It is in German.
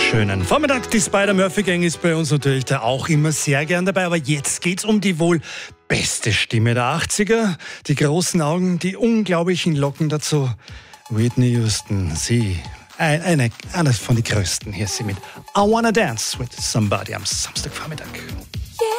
Schönen Vormittag. Die Spider-Murphy-Gang ist bei uns natürlich da auch immer sehr gern dabei. Aber jetzt geht's um die wohl beste Stimme der 80er. Die großen Augen, die unglaublichen Locken dazu. Whitney Houston, sie, eine von den größten. Hier ist sie mit I Wanna Dance with Somebody am Samstagvormittag.